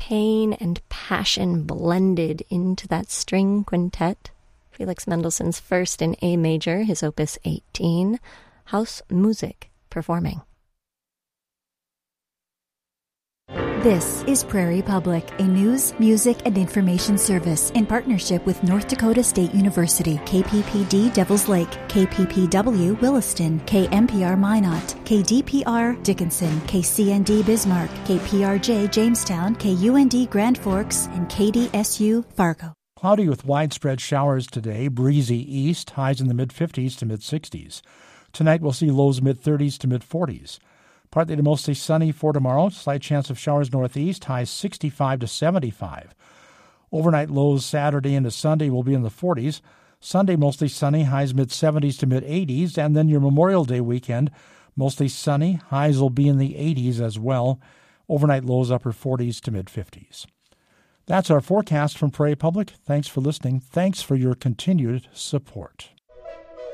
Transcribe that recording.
pain and passion blended into that string quintet. Felix Mendelssohn's first in A major, his opus 18, Haus Musik, performing. This is Prairie Public, a news, music, and information service in partnership with North Dakota State University, KPPD Devils Lake, KPPW Williston, KMPR Minot, KDPR Dickinson, KCND Bismarck, KPRJ Jamestown, KUND Grand Forks, and KDSU Fargo. Cloudy with widespread showers today, breezy east, highs in the mid-50s to mid-60s. Tonight we'll see lows mid-30s to mid-40s. Partly to mostly sunny for tomorrow. Slight chance of showers northeast, highs 65 to 75. Overnight lows Saturday into Sunday will be in the 40s. Sunday mostly sunny, highs mid-70s to mid-80s. And then your Memorial Day weekend, mostly sunny, highs will be in the 80s as well. Overnight lows upper 40s to mid-50s. That's our forecast from Prairie Public. Thanks for listening. Thanks for your continued support.